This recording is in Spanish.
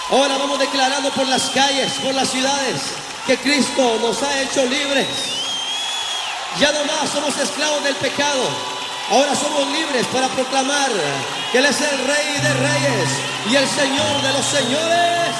Ahora vamos declarando por las calles, por las ciudades, que Cristo nos ha hecho libres. Ya no más somos esclavos del pecado. Ahora somos libres para proclamar que Él es el Rey de Reyes y el Señor de los Señores.